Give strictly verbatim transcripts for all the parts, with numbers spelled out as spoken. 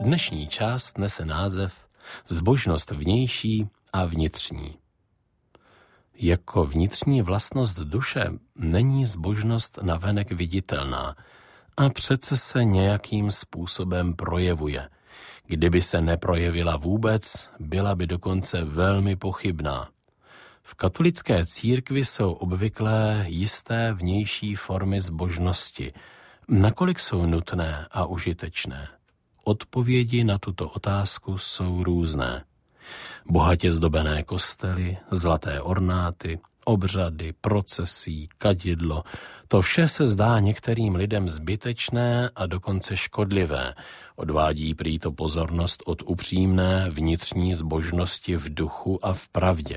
Dnešní část nese název Zbožnost vnější a vnitřní. Jako vnitřní vlastnost duše není zbožnost navenek viditelná a přece se nějakým způsobem projevuje. Kdyby se neprojevila vůbec, byla by dokonce velmi pochybná. V katolické církvi jsou obvyklé jisté vnější formy zbožnosti. Nakolik jsou nutné a užitečné? Odpovědi na tuto otázku jsou různé. Bohatě zdobené kostely, zlaté ornáty, obřady, procesí, kadidlo, to vše se zdá některým lidem zbytečné a dokonce škodlivé. Odvádí prý to pozornost od upřímné vnitřní zbožnosti v duchu a v pravdě.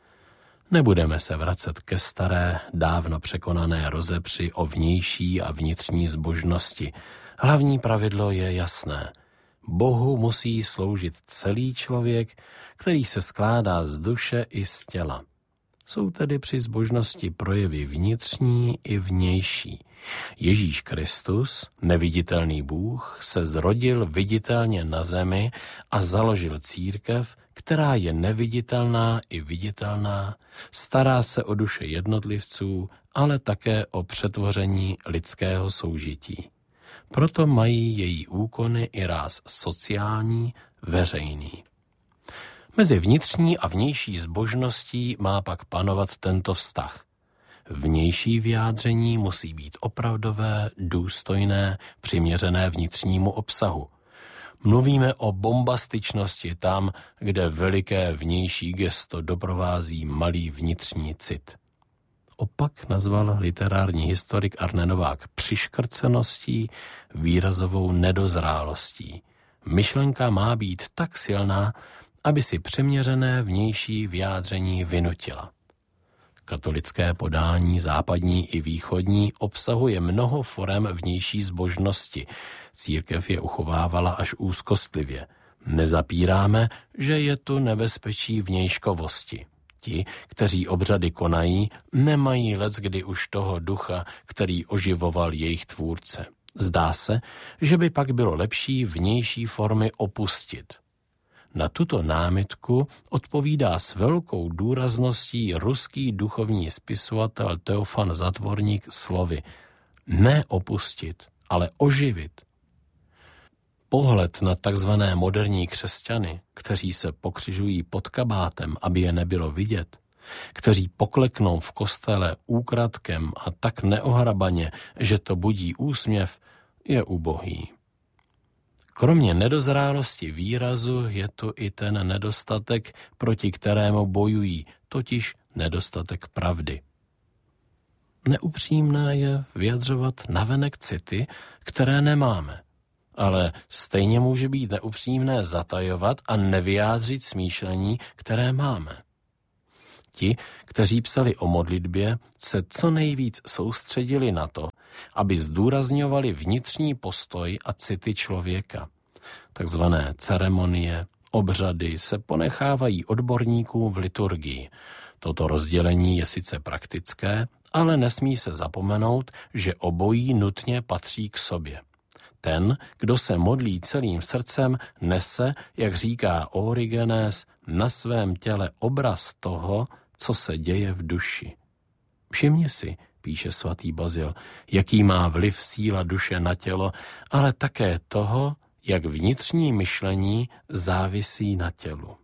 Nebudeme se vracet ke staré, dávno překonané rozepři o vnější a vnitřní zbožnosti. Hlavní pravidlo je jasné. Bohu musí sloužit celý člověk, který se skládá z duše i z těla. Jsou tedy při zbožnosti projevy vnitřní i vnější. Ježíš Kristus, neviditelný Bůh, se zrodil viditelně na zemi a založil církev, která je neviditelná i viditelná, stará se o duše jednotlivců, ale také o přetvoření lidského soužití. Proto mají její úkony i ráz sociální, veřejný. Mezi vnitřní a vnější zbožností má pak panovat tento vztah. Vnější vyjádření musí být opravdové, důstojné, přiměřené vnitřnímu obsahu. Mluvíme o bombastičnosti tam, kde veliké vnější gesto doprovází malý vnitřní cit. Opak nazval literární historik Arne Novák přiškrceností, výrazovou nedozrálostí. Myšlenka má být tak silná, aby si přiměřené vnější vyjádření vynutila. Katolické podání západní i východní obsahuje mnoho forem vnější zbožnosti. Církev je uchovávala až úzkostlivě. Nezapíráme, že je tu nebezpečí vnějškovosti. Ti, kteří obřady konají, nemají leckdy už toho ducha, který oživoval jejich tvůrce. Zdá se, že by pak bylo lepší vnější formy opustit. Na tuto námitku odpovídá s velkou důrazností ruský duchovní spisovatel Teofan Zatvorník slovy ne opustit, ale oživit. Pohled na takzvané moderní křesťany, kteří se pokřižují pod kabátem, aby je nebylo vidět, kteří pokleknou v kostele úkradkem a tak neohrabaně, že to budí úsměv, je ubohý. Kromě nedozrálosti výrazu je tu i ten nedostatek, proti kterému bojují, totiž nedostatek pravdy. Neupřímné je vyjadřovat navenek city, které nemáme, ale stejně může být neupřímné zatajovat a nevyjádřit smýšlení, které máme. Ti, kteří psali o modlitbě, se co nejvíc soustředili na to, aby zdůrazňovali vnitřní postoj a city člověka. Takzvané ceremonie, obřady se ponechávají odborníkům v liturgii. Toto rozdělení je sice praktické, ale nesmí se zapomenout, že obojí nutně patří k sobě. Ten, kdo se modlí celým srdcem, nese, jak říká Origenes, na svém těle obraz toho, co se děje v duši. Všimni si, píše svatý Bazil, jaký má vliv síla duše na tělo, ale také toho, jak vnitřní myšlení závisí na tělu.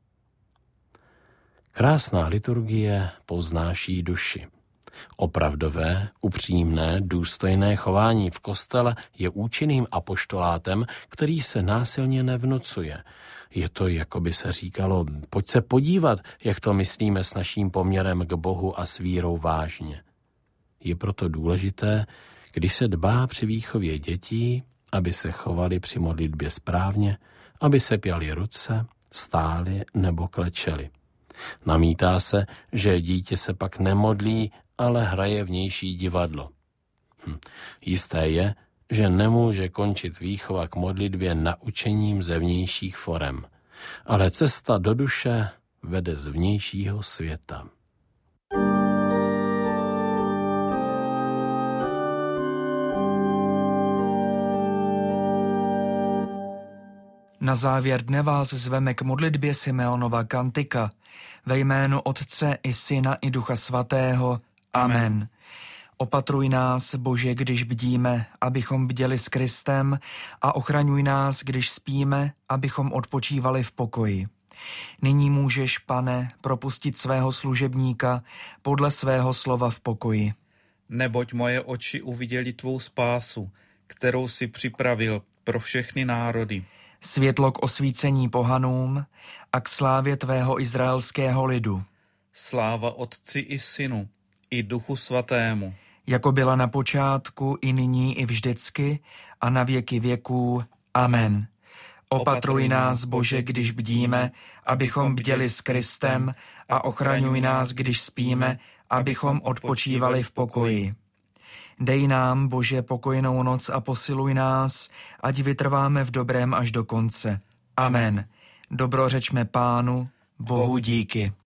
Krásná liturgie povznáší duši. Opravdové, upřímné, důstojné chování v kostele je účinným apoštolátem, který se násilně nevnucuje. Je to, jako by se říkalo, pojď se podívat, jak to myslíme s naším poměrem k Bohu a s vírou vážně. Je proto důležité, když se dbá při výchově dětí, aby se chovali při modlitbě správně, aby se pjali ruce, stáli nebo klečeli. Namítá se, že dítě se pak nemodlí, ale hraje vnější divadlo. Hm. Jisté je, že nemůže končit výchova k modlitbě naučením ze vnějších forem, ale cesta do duše vede z vnějšího světa. Na závěr dne vás zveme k modlitbě Simeonova kantika. Ve jménu Otce i Syna i Ducha Svatého. Amen. Amen. Opatruj nás, Bože, když bdíme, abychom bděli s Kristem, a ochraňuj nás, když spíme, abychom odpočívali v pokoji. Nyní můžeš, Pane, propustit svého služebníka podle svého slova v pokoji. Neboť moje oči uviděli tvou spásu, kterou si připravil pro všechny národy. Světlo k osvícení pohanům a k slávě tvého izraelského lidu. Sláva Otci i Synu, i Duchu Svatému. Jako byla na počátku, i nyní, i vždycky, a na věky věků. Amen. Opatruj nás, Bože, když bdíme, abychom bděli s Kristem, a ochraňuj nás, když spíme, abychom odpočívali v pokoji. Dej nám, Bože, pokojnou noc a posiluj nás, ať vytrváme v dobrém až do konce. Amen. Dobrořečme Pánu, Bohu díky.